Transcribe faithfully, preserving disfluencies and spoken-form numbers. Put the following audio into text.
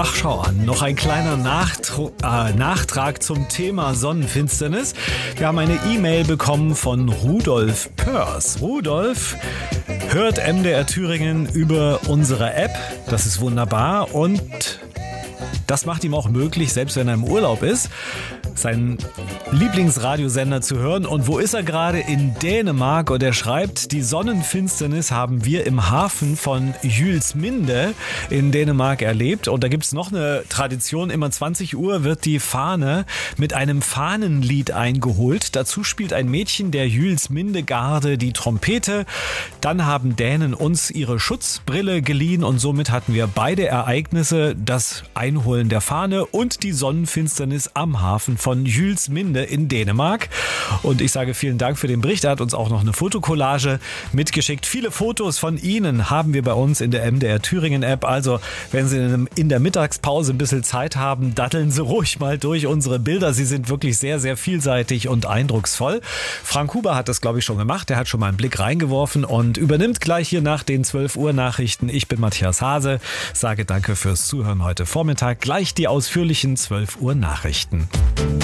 Ach, schau an, noch ein kleiner Nachtru- äh, Nachtrag zum Thema Sonnenfinsternis. Wir haben eine E-Mail bekommen von Rudolf Pörs. Rudolf hört M D R Thüringen über unsere App. Das ist wunderbar und das macht ihm auch möglich, selbst wenn er im Urlaub ist, seinen Lieblingsradiosender zu hören. Und wo ist er gerade? In Dänemark. Und er schreibt, die Sonnenfinsternis haben wir im Hafen von Juelsminde in Dänemark erlebt. Und da gibt es noch eine Tradition. Immer zwanzig Uhr wird die Fahne mit einem Fahnenlied eingeholt. Dazu spielt ein Mädchen der Juelsminde-Garde die Trompete. Dann haben Dänen uns ihre Schutzbrille geliehen und somit hatten wir beide Ereignisse, das Einholen der Fahne und die Sonnenfinsternis am Hafen von Juelsminde in Dänemark. Und ich sage vielen Dank für den Bericht. Er hat uns auch noch eine Fotokollage mitgeschickt. Viele Fotos von Ihnen haben wir bei uns in der M D R Thüringen App. Also, wenn Sie in der Mittagspause ein bisschen Zeit haben, datteln Sie ruhig mal durch unsere Bilder. Sie sind wirklich sehr, sehr vielseitig und eindrucksvoll. Frank Huber hat das, glaube ich, schon gemacht. Er hat schon mal einen Blick reingeworfen und übernimmt gleich hier nach den zwölf Uhr Nachrichten. Ich bin Matthias Hase. Sage danke fürs Zuhören heute Vormittag. Gleich die ausführlichen zwölf Uhr Nachrichten.